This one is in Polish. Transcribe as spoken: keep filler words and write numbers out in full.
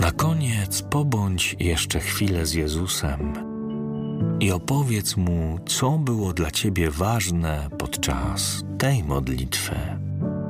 Na koniec pobądź jeszcze chwilę z Jezusem i opowiedz Mu, co było dla Ciebie ważne podczas tej modlitwy.